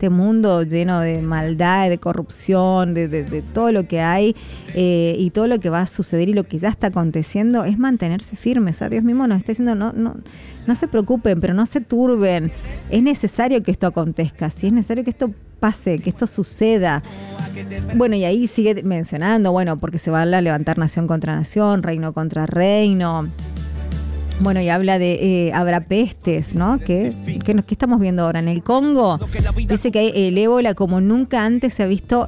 este mundo lleno de maldad, de corrupción, de todo lo que hay y todo lo que va a suceder y lo que ya está aconteciendo, es mantenerse firmes. O sea, Dios mismo nos está diciendo, no se preocupen, pero no se turben. Es necesario que esto acontezca, ¿sí? Es necesario que esto pase, que esto suceda. Bueno, y ahí sigue mencionando, bueno, porque se va a levantar nación contra nación, reino contra reino. Bueno, y habla de, habrá pestes, ¿no? ¿Qué estamos viendo ahora? En el Congo dice que hay el ébola como nunca antes se ha visto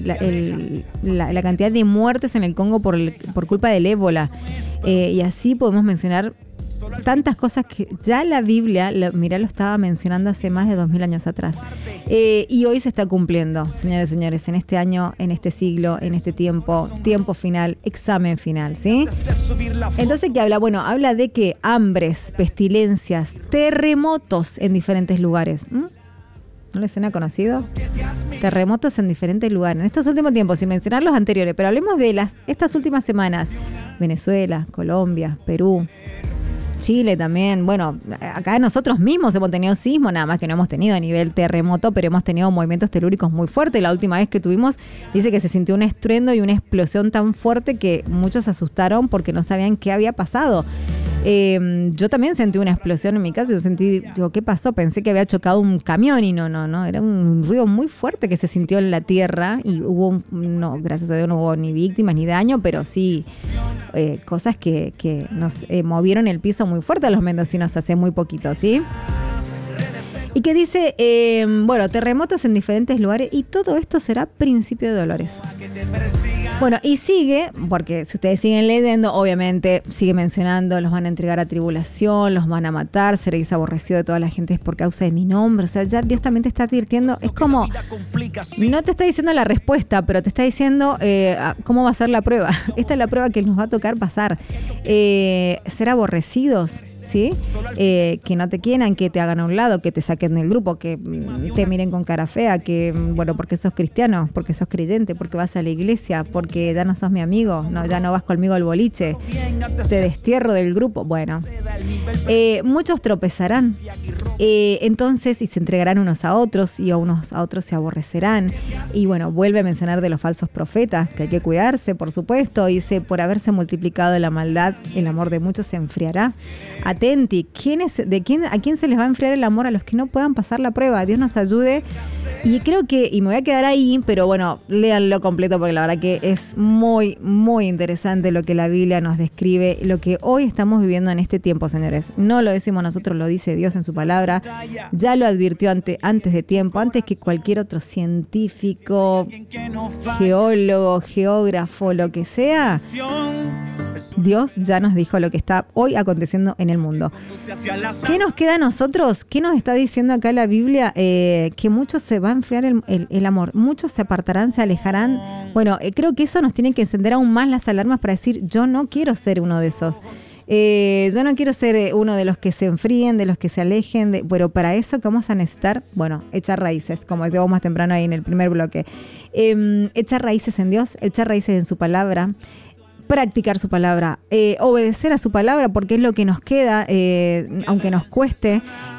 la cantidad de muertes en el Congo por culpa del ébola. Y así podemos mencionar tantas cosas que ya la Biblia, mirá, lo estaba mencionando hace más de 2000 años atrás. Y hoy se está cumpliendo, señores y señores, en este año, en este siglo, en este tiempo final, examen final, ¿sí? Entonces, ¿qué habla? Bueno, habla de que hambres, pestilencias, terremotos en diferentes lugares. ¿No les suena conocido? Terremotos en diferentes lugares. En estos últimos tiempos, sin mencionar los anteriores, pero hablemos de estas últimas semanas. Venezuela, Colombia, Perú, Chile también. Bueno, acá nosotros mismos hemos tenido sismo, nada más que no hemos tenido a nivel terremoto, pero hemos tenido movimientos telúricos muy fuertes. La última vez que tuvimos, dice que se sintió un estruendo y una explosión tan fuerte que muchos se asustaron porque no sabían qué había pasado. Yo también sentí una explosión en mi casa. Yo sentí, digo, ¿qué pasó? Pensé que había chocado un camión y no. Era un ruido muy fuerte que se sintió en la tierra y gracias a Dios no hubo ni víctimas ni daño, pero sí cosas que nos movieron el piso muy fuerte a los mendocinos hace muy poquito, ¿sí? Y que dice, bueno, terremotos en diferentes lugares y todo esto será principio de dolores. Bueno, y sigue, porque si ustedes siguen leyendo, obviamente sigue mencionando, los van a entregar a tribulación, los van a matar, seréis aborrecidos de toda la gente por causa de mi nombre. O sea, ya Dios también te está advirtiendo, es como, no te está diciendo la respuesta, pero te está diciendo cómo va a ser la prueba. Esta es la prueba que nos va a tocar pasar. Ser aborrecidos, ¿sí? Que no te quieran, que te hagan a un lado, que te saquen del grupo, que te miren con cara fea, que, bueno, porque sos cristiano, porque sos creyente, porque vas a la iglesia, porque ya no sos mi amigo, no, ya no vas conmigo al boliche, te destierro del grupo. Bueno, muchos tropezarán, entonces, y se entregarán unos a otros, y a unos a otros se aborrecerán. Y bueno, vuelve a mencionar de los falsos profetas, que hay que cuidarse, por supuesto. Dice, por haberse multiplicado la maldad, el amor de muchos se enfriará. Atenti, ¿a quién se les va a enfriar el amor? A los que no puedan pasar la prueba. Dios nos ayude. Y creo que, y me voy a quedar ahí, pero bueno, léanlo completo porque la verdad que es muy, muy interesante lo que la Biblia nos describe, lo que hoy estamos viviendo en este tiempo, señores. No lo decimos nosotros, lo dice Dios en su palabra. Ya lo advirtió antes de tiempo, antes que cualquier otro científico, geólogo, geógrafo, lo que sea. Dios ya nos dijo lo que está hoy aconteciendo en el mundo. ¿Qué nos queda a nosotros? ¿Qué nos está diciendo acá la Biblia? Que muchos se va a enfriar el amor. Muchos se apartarán, se alejarán. Bueno, creo que eso nos tiene que encender aún más las alarmas para decir, yo no quiero ser uno de esos. Yo no quiero ser uno de los que se enfríen, de los que se alejen. Pero para eso, ¿qué vamos a necesitar? Bueno, echar raíces, como decíamos más temprano ahí en el primer bloque. Echar raíces en Dios, echar raíces en su palabra. Practicar su palabra, obedecer a su palabra, porque es lo que nos queda, aunque nos cueste,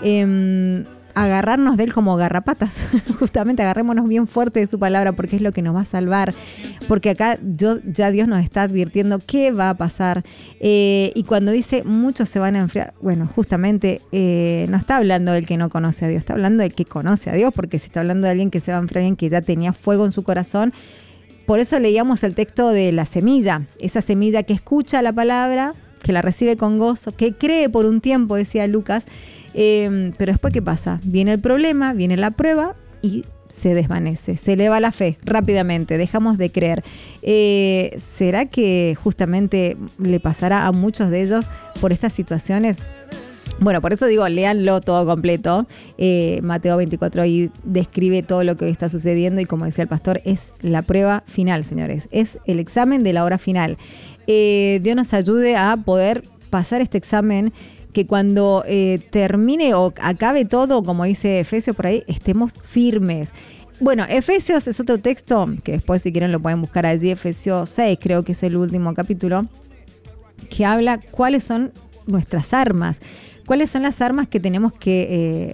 agarrarnos de él como garrapatas. Justamente agarrémonos bien fuerte de su palabra, porque es lo que nos va a salvar, porque acá ya Dios nos está advirtiendo qué va a pasar. Y cuando dice muchos se van a enfriar, bueno, justamente no está hablando del que no conoce a Dios, está hablando del que conoce a Dios, porque si está hablando de alguien que se va a enfriar, alguien que ya tenía fuego en su corazón. Por eso leíamos el texto de la semilla, esa semilla que escucha la palabra, que la recibe con gozo, que cree por un tiempo, decía Lucas, pero después ¿qué pasa? Viene el problema, viene la prueba y se desvanece, se eleva la fe rápidamente, dejamos de creer. ¿Será que justamente le pasará a muchos de ellos por estas situaciones? Bueno, por eso digo, léanlo todo completo. Mateo 24 ahí describe todo lo que hoy está sucediendo y como decía el pastor, es la prueba final, señores. Es el examen de la hora final. Dios nos ayude a poder pasar este examen, que cuando termine o acabe todo, como dice Efesios por ahí, estemos firmes. Bueno, Efesios es otro texto que después si quieren lo pueden buscar allí, Efesios 6 creo que es el último capítulo, que habla cuáles son nuestras armas. ¿Cuáles son las armas que tenemos que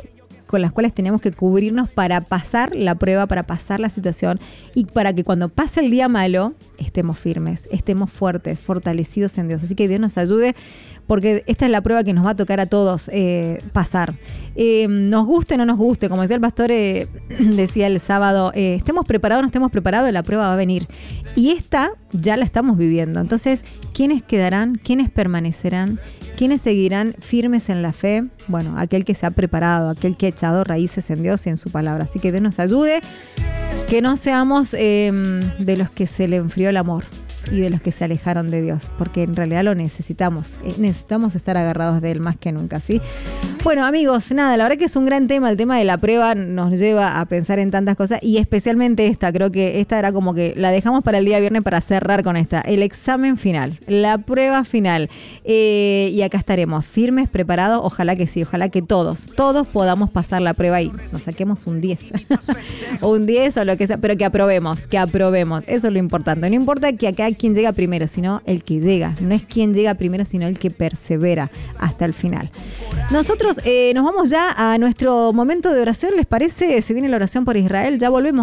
con las cuales tenemos que cubrirnos para pasar la prueba, para pasar la situación y para que cuando pase el día malo estemos firmes, estemos fuertes, fortalecidos en Dios. Así que Dios nos ayude, porque esta es la prueba que nos va a tocar a todos pasar. Nos guste o no nos guste, como decía el pastor, decía el sábado, estemos preparados o no estemos preparados, la prueba va a venir. Y esta ya la estamos viviendo. Entonces, ¿quiénes quedarán? ¿Quiénes permanecerán? ¿Quiénes seguirán firmes en la fe? Bueno, aquel que se ha preparado, aquel que ha echado raíces en Dios y en su palabra. Así que Dios nos ayude, que no seamos de los que se le enfrió el amor y de los que se alejaron de Dios, porque en realidad lo necesitamos. Necesitamos estar agarrados de Él más que nunca, ¿sí? Bueno, amigos, nada, la verdad que es un gran tema. El tema de la prueba nos lleva a pensar en tantas cosas, y especialmente esta. Creo que esta era como que la dejamos para el día viernes para cerrar con esta. El examen final, la prueba final. Y acá estaremos firmes, preparados. Ojalá que sí, ojalá que todos podamos pasar la prueba y nos saquemos un 10. O un 10 o lo que sea, pero que aprobemos. Eso es lo importante. No importa que acá quien llega primero, sino el que llega. No es quien llega primero, sino el que persevera hasta el final. Nosotros nos vamos ya a nuestro momento de oración. ¿Les parece? Se viene la oración por Israel. Ya volvemos.